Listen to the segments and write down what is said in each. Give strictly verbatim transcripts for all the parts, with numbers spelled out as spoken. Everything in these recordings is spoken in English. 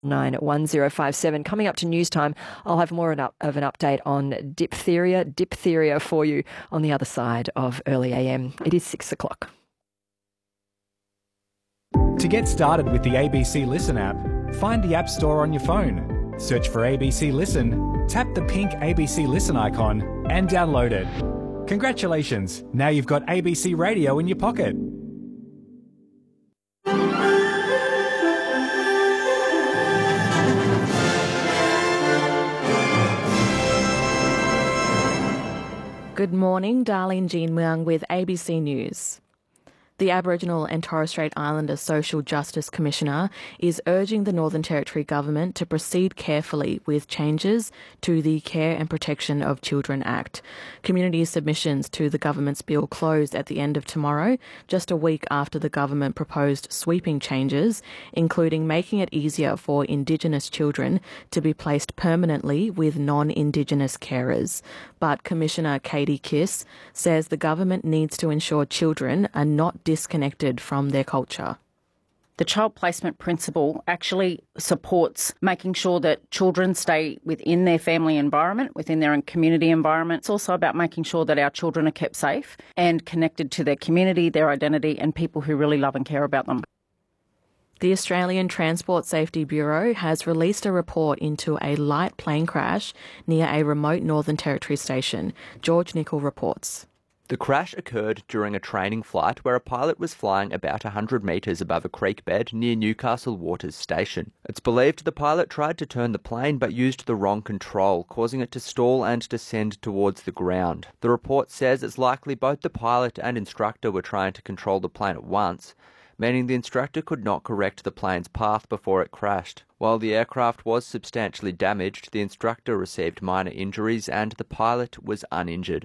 nine one zero five seven. Coming up to news time, I'll have more of an update on diphtheria, diphtheria for you on the other side of early A M. It is six o'clock. To get started with the A B C Listen app, find the App Store on your phone, search for A B C Listen, tap the pink A B C Listen icon and download it. Congratulations, now you've got A B C Radio in your pocket. Good morning, Darlene Jean Muang with A B C News. The Aboriginal and Torres Strait Islander Social Justice Commissioner is urging the Northern Territory Government to proceed carefully with changes to the Care and Protection of Children Act. Community submissions to the government's bill closed at the end of tomorrow, just a week after the government proposed sweeping changes, including making it easier for Indigenous children to be placed permanently with non-Indigenous carers. But Commissioner Katie Kiss says the government needs to ensure children are not disconnected from their culture. The child placement principle actually supports making sure that children stay within their family environment, within their community environment. It's also about making sure that our children are kept safe and connected to their community, their identity, and people who really love and care about them. The Australian Transport Safety Bureau has released a report into a light plane crash near a remote Northern Territory station. George Nicol reports. The crash occurred during a training flight where a pilot was flying about one hundred metres above a creek bed near Newcastle Waters Station. It's believed the pilot tried to turn the plane but used the wrong control, causing it to stall and descend towards the ground. The report says it's likely both the pilot and instructor were trying to control the plane at once, meaning the instructor could not correct the plane's path before it crashed. While the aircraft was substantially damaged, the instructor received minor injuries and the pilot was uninjured.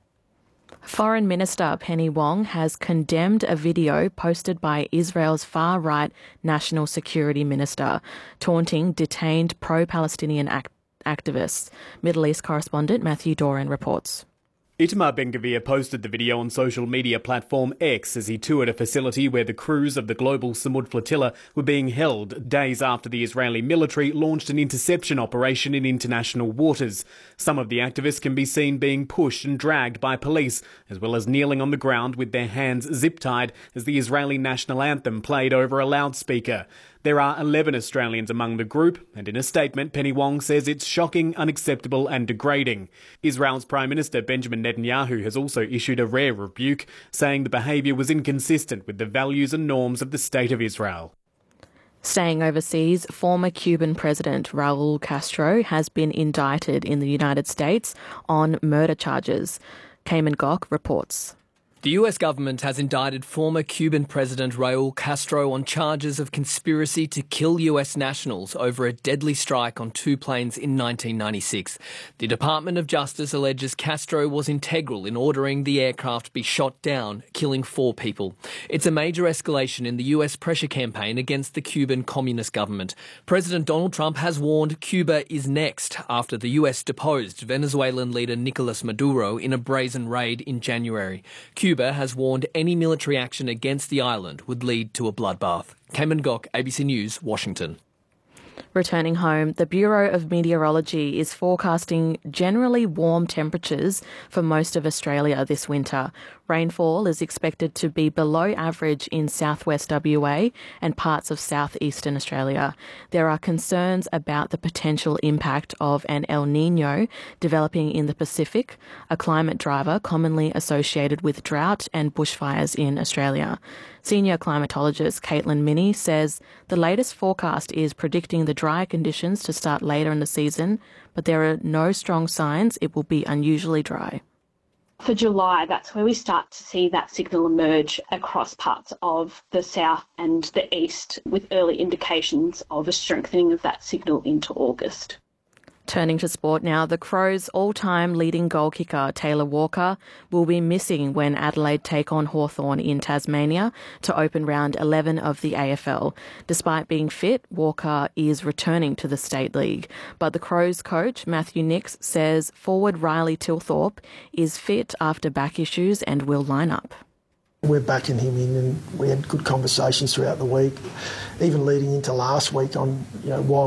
Foreign Minister Penny Wong has condemned a video posted by Israel's far-right National Security Minister, taunting detained pro-Palestinian act- activists. Middle East correspondent Matthew Doran reports. Itamar Ben-Gvir posted the video on social media platform X as he toured a facility where the crews of the global Samud flotilla were being held days after the Israeli military launched an interception operation in international waters. Some of the activists can be seen being pushed and dragged by police, as well as kneeling on the ground with their hands zip-tied as the Israeli national anthem played over a loudspeaker. There are eleven Australians among the group, and in a statement, Penny Wong says it's shocking, unacceptable and degrading. Israel's Prime Minister Benjamin Netanyahu has also issued a rare rebuke, saying the behaviour was inconsistent with the values and norms of the State of Israel. Staying overseas, former Cuban President Raul Castro has been indicted in the United States on murder charges. Cayman Gok reports. The U S government has indicted former Cuban President Raul Castro on charges of conspiracy to kill U S nationals over a deadly strike on two planes in nineteen ninety-six. The Department of Justice alleges Castro was integral in ordering the aircraft be shot down, killing four people. It's a major escalation in the U S pressure campaign against the Cuban Communist government. President Donald Trump has warned Cuba is next after the U S deposed Venezuelan leader Nicolas Maduro in a brazen raid in January. Cuba Cuba has warned any military action against the island would lead to a bloodbath. Cayman Gok, A B C News, Washington. Returning home, the Bureau of Meteorology is forecasting generally warm temperatures for most of Australia this winter. Rainfall is expected to be below average in southwest W A and parts of southeastern Australia. There are concerns about the potential impact of an El Niño developing in the Pacific, a climate driver commonly associated with drought and bushfires in Australia. Senior climatologist Caitlin Minnie says the latest forecast is predicting the dry conditions to start later in the season, but there are no strong signs it will be unusually dry. For July, that's where we start to see that signal emerge across parts of the south and the east, with early indications of a strengthening of that signal into August. Turning to sport now, the Crows' all-time leading goal kicker, Taylor Walker, will be missing when Adelaide take on Hawthorn in Tasmania to open round eleven of the A F L. Despite being fit, Walker is returning to the State League. But the Crows' coach, Matthew Nix, says forward Riley Tilthorpe is fit after back issues and will line up. We're backing him in, and we had good conversations throughout the week, even leading into last week on, you know, why